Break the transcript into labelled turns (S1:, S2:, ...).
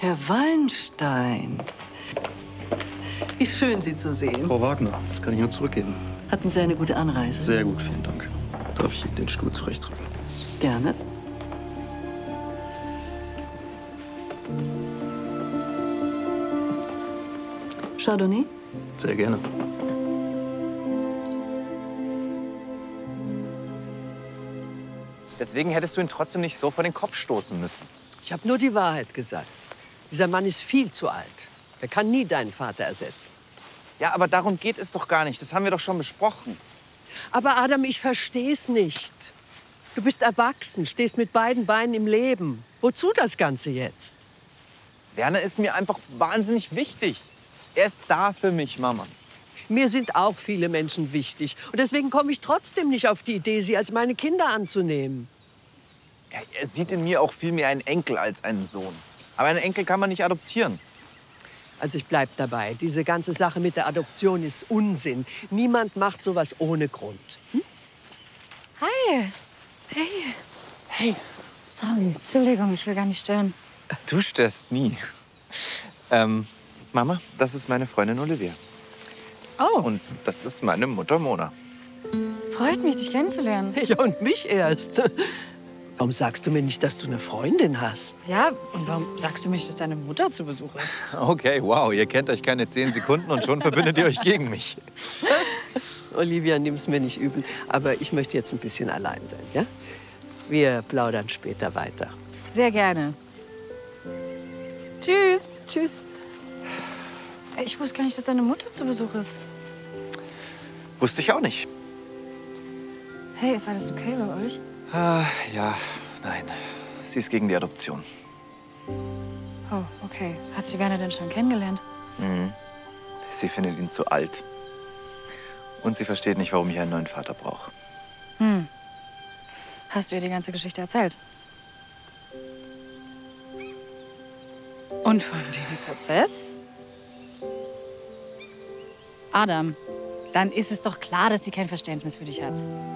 S1: Herr Wallenstein. Wie schön, Sie zu sehen.
S2: Frau Wagner, das kann ich nur zurückgeben.
S1: Hatten Sie eine gute Anreise?
S2: Sehr gut, vielen Dank. Darf ich Ihnen den Stuhl zurechtrücken?
S1: Gerne. Chardonnay?
S2: Sehr gerne.
S3: Deswegen hättest du ihn trotzdem nicht so vor den Kopf stoßen müssen.
S4: Ich habe nur die Wahrheit gesagt. Dieser Mann ist viel zu alt. Er kann nie deinen Vater ersetzen.
S3: Ja, aber darum geht es doch gar nicht. Das haben wir doch schon besprochen.
S4: Aber Adam, ich verstehe es nicht. Du bist erwachsen, stehst mit beiden Beinen im Leben. Wozu das Ganze jetzt?
S3: Werner ist mir einfach wahnsinnig wichtig. Er ist da für mich, Mama.
S4: Mir sind auch viele Menschen wichtig. Und deswegen komme ich trotzdem nicht auf die Idee, sie als meine Kinder anzunehmen.
S3: Ja, er sieht in mir auch viel mehr einen Enkel als einen Sohn. Aber einen Enkel kann man nicht adoptieren.
S4: Also ich bleib dabei. Diese ganze Sache mit der Adoption ist Unsinn. Niemand macht sowas ohne Grund. Hm?
S5: Hi. Hey.
S3: Hey.
S5: Sorry, Entschuldigung, ich will gar nicht stören.
S3: Du störst nie. Mama, das ist meine Freundin Olivia.
S5: Oh.
S3: Und das ist meine Mutter Mona.
S5: Freut mich, dich kennenzulernen.
S4: Ja, und mich erst. Warum sagst du mir nicht, dass du eine Freundin hast?
S5: Ja, und warum sagst du mir nicht, dass deine Mutter zu Besuch ist?
S3: Okay, wow, ihr kennt euch keine 10 Sekunden und schon verbündet ihr euch gegen mich.
S4: Olivia, nimm's mir nicht übel, aber ich möchte jetzt ein bisschen allein sein, ja? Wir plaudern später weiter.
S5: Sehr gerne. Tschüss.
S4: Tschüss.
S5: Ich wusste gar nicht, dass deine Mutter zu Besuch ist.
S3: Wusste ich auch nicht.
S5: Hey, ist alles okay bei euch?
S3: Ja, nein. Sie ist gegen die Adoption.
S5: Oh, okay. Hat sie Werner denn schon kennengelernt?
S3: Mhm. Sie findet ihn zu alt. Und sie versteht nicht, warum ich einen neuen Vater brauche.
S5: Hm. Hast du ihr die ganze Geschichte erzählt? Und von dem Prozess? Adam, dann ist es doch klar, dass sie kein Verständnis für dich hat.